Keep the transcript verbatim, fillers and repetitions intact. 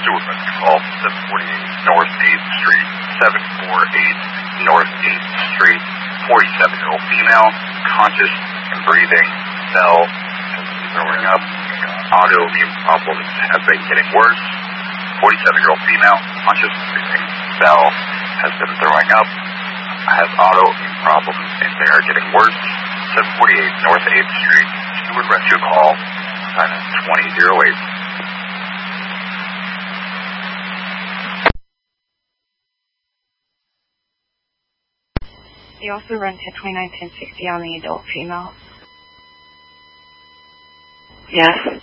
Stewart Rescue Call, seven forty-eight North eighth Street, seven forty-eight North eighth Street, forty-seven-year-old female, conscious and breathing, cell has been throwing up, autoimmune problems have been getting worse, forty-seven-year-old female, conscious and breathing, cell has been throwing up, has autoimmune problems and they are getting worse, seven forty-eight North eighth Street, Stewart Rescue Call, silent twenty oh eight. You also run to twenty-nine ten sixty on the adult female. Yes.